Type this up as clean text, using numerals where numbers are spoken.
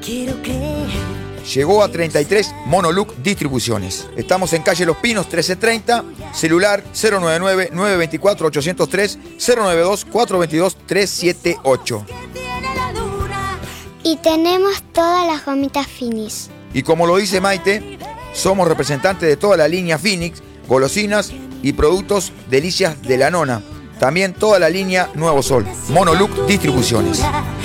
Quiero creer. Llegó a 33 Monoluc Distribuciones. Estamos en calle Los Pinos 1330, celular 099-924-803, 092-422-378. Y tenemos todas las gomitas Finis. Y como lo dice Maite, somos representantes de toda la línea Phoenix, golosinas y productos Delicias de la Nona. También toda la línea Nuevo Sol. Monoluc Distribuciones.